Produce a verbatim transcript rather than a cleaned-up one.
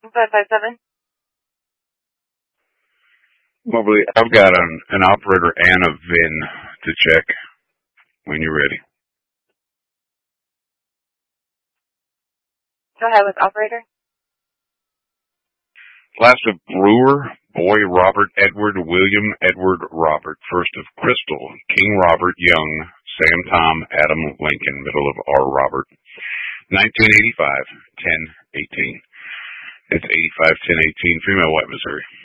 five five seven. Lovely. I've got an, an operator and a V I N to check when you're ready. Go ahead with operator. Last of Brewer, Boy Robert Edward William Edward Robert. First of Crystal, King Robert Young, Sam Tom Adam Lincoln, middle of R Robert. nineteen eighty-five, ten eighteen. It's eighty-five, ten eighteen, female White Missouri.